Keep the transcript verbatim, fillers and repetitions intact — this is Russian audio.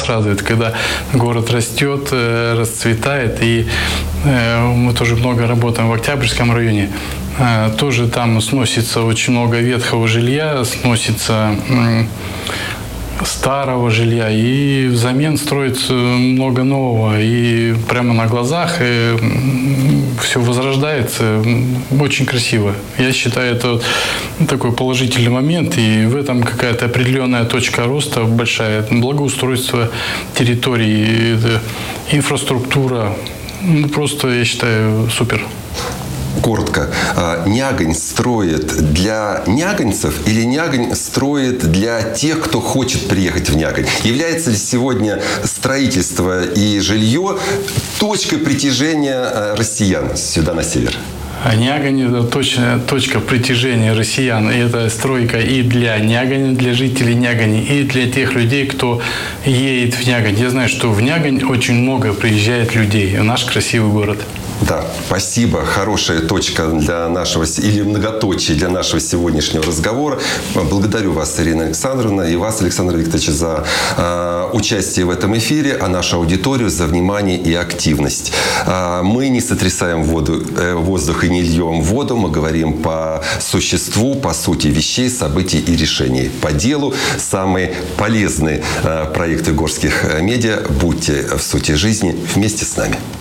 глаз радует, когда город растет, э, расцветает. И э, мы тоже много работаем в Октябрьском районе. Э, тоже там сносится очень много ветхого жилья, сносится э, старого жилья, и взамен строится много нового, и прямо на глазах и все возрождается. Очень красиво. Я считаю, это такой положительный момент, и в этом какая-то определенная точка роста большая. Благоустройство территории, инфраструктура. Ну, просто, я считаю, супер. Коротко. Нягань строит для няганьцев или Нягань строит для тех, кто хочет приехать в Нягань? Является ли сегодня строительство и жилье точкой притяжения россиян сюда на север? Нягань – это точная точка притяжения россиян. И это стройка и для Нягани, для жителей Нягани, и для тех людей, кто едет в Нягань. Я знаю, что в Нягань очень много приезжает людей, в наш красивый город. Да, спасибо. Хорошая точка для нашего, или многоточие для нашего сегодняшнего разговора. Благодарю вас, Ирина Александровна, и вас, Александр Викторович, за э, участие в этом эфире, а нашу аудиторию за внимание и активность. Э, мы не сотрясаем воду, э, воздух и не льем воду. Мы говорим по существу, по сути вещей, событий и решений. По делу самые полезные э, проекты горских медиа. Будьте в сути жизни вместе с нами.